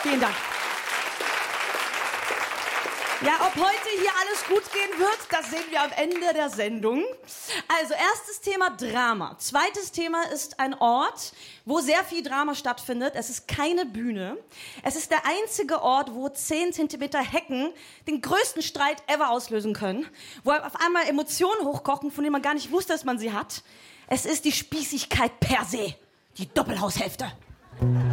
Vielen Dank. Ja, ob heute hier alles gut gehen wird, das sehen wir am Ende der Sendung. Also, erstes Thema Drama. Zweites Thema ist ein Ort, wo sehr viel Drama stattfindet. Es ist keine Bühne. Es ist der einzige Ort, wo 10 Zentimeter Hecken den größten Streit ever auslösen können. Wo auf einmal Emotionen hochkochen, von denen man gar nicht wusste, dass man sie hat. Es ist die Spießigkeit per se. Die Doppelhaushälfte.